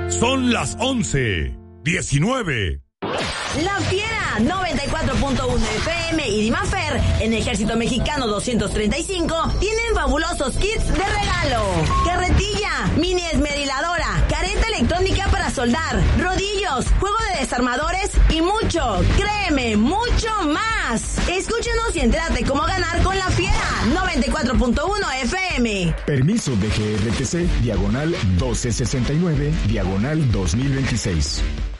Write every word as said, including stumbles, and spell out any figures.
Son las once diecinueve. La Fiera noventa y cuatro punto uno F M y Dimafer en Ejército Mexicano doscientos treinta y cinco tienen fabulosos kits de regalo. Carretilla, mini esmeriladora, careta electrónica para soldar, rodillos, juego de desarmadores y mucho, créeme, mucho más. Escúchanos y entérate cómo ganar con La Fiera noventa y cuatro punto uno F M. Permiso de G R T C, diagonal doce sesenta y nueve, diagonal dos mil veintiséis.